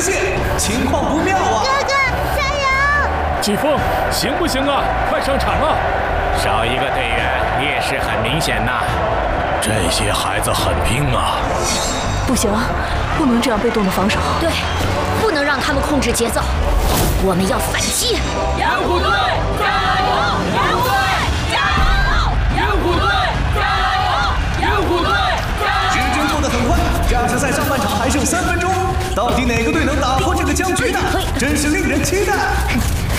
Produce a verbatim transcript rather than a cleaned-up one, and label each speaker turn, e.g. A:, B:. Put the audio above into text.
A: 现，情况不妙啊！
B: 哥哥，加油！
C: 季风，行不行啊？快上场啊！
D: 少一个队员，劣势很明显呐。
E: 这些孩子很拼啊！
F: 不行，不能这样被动的防守。
B: 对，不能让他们控制节奏，我们要反击。
G: 盐虎队加油！盐虎队加油！盐虎队加油！盐虎队加油！
A: 时间过得很快，加时赛上半场还剩三分钟，到底哪个队能打破这个僵局呢？真是令人期待。